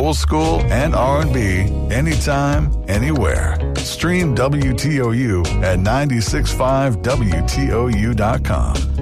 old school and R&B anytime, anywhere. Stream WTOU at 965WTOU.com.